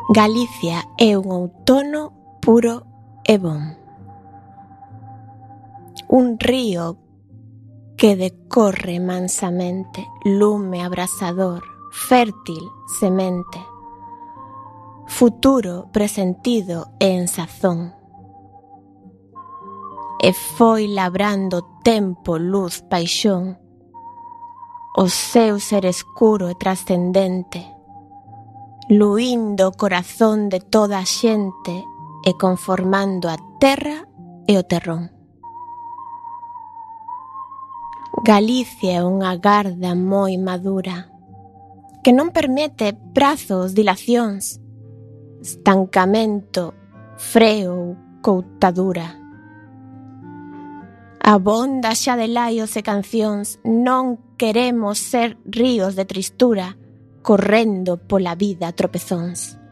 Galicia é un outono puro e bon. Un río que decorre mansamente, lume abrasador, fértil semente, futuro presentido e en sazón. E foi labrando tempo, luz, paixón, o seu ser escuro e trascendente, luindo o corazón de toda a xente e conformando a terra e o terrón. Galicia é unha garda moi madura que non permite prazos, dilacións, estancamento, freo ou coutadura. Abonda xa de laios e cancións, non queremos ser ríos de tristura correndo pola vida a tropezóns.